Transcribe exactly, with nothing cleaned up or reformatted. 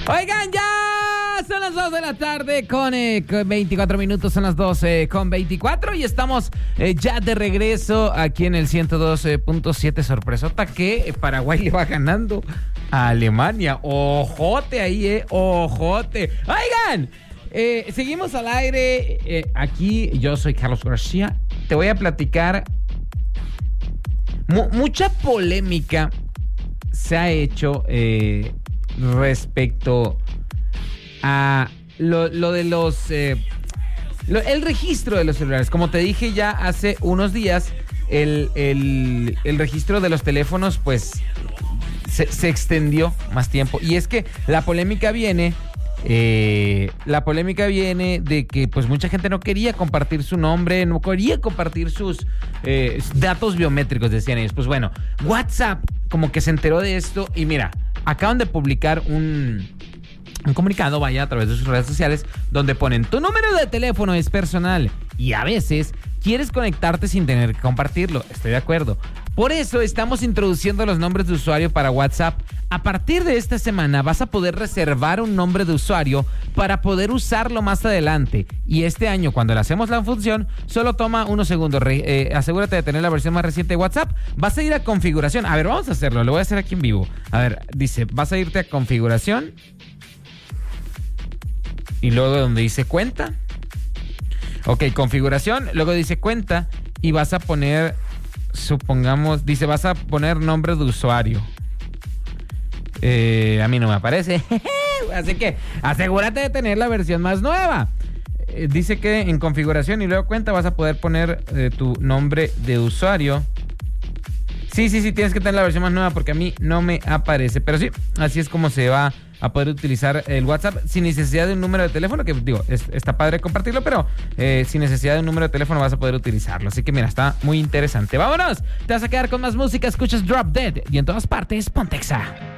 Oigan, ya son las dos de la tarde con, eh, con veinticuatro minutos, son las doce con veinticuatro y estamos eh, ya de regreso aquí en el ciento doce punto siete. Sorpresota que Paraguay le va ganando a Alemania. Ojote ahí, eh, ojote. Oigan, eh, seguimos al aire eh, aquí. Yo soy Carlos García. Te voy a platicar. M- mucha polémica se ha hecho eh, respecto a lo, lo de los eh, lo, el registro de los celulares. Como te dije ya hace unos días, el, el, el registro de los teléfonos pues se, se extendió más tiempo. Y es que la polémica viene eh, la polémica viene de que pues mucha gente no quería compartir su nombre, no quería compartir sus eh, datos biométricos, decían ellos. Pues bueno, WhatsApp como que se enteró de esto y mira, acaban de publicar un un comunicado, vaya, a través de sus redes sociales, donde ponen: tu número de teléfono es personal y a veces quieres conectarte sin tener que compartirlo. Estoy de acuerdo. Por eso estamos introduciendo los nombres de usuario para WhatsApp. A partir de esta semana vas a poder reservar un nombre de usuario para poder usarlo más adelante. Y este año, cuando le hacemos la función, solo toma unos segundos. Re- eh, asegúrate de tener la versión más reciente de WhatsApp. Vas a ir a configuración. A ver, vamos a hacerlo. Lo voy a hacer aquí en vivo. A ver, dice, vas a irte a configuración. Y luego donde dice cuenta. Ok, configuración. Luego dice cuenta. Y vas a poner, supongamos, dice, vas a poner nombre de usuario. Eh, a mí no me aparece. Así que asegúrate de tener la versión más nueva. Eh, dice que en configuración y luego cuenta vas a poder poner eh, tu nombre de usuario. Sí, sí, sí, tienes que tener la versión más nueva porque a mí no me aparece. Pero sí, así es como se va a poder utilizar el WhatsApp sin necesidad de un número de teléfono, que digo, es, está padre compartirlo, pero eh, sin necesidad de un número de teléfono vas a poder utilizarlo. Así que mira, está muy interesante. ¡Vámonos! Te vas a quedar con más música, escuchas Drop Dead y en todas partes, Pontexa.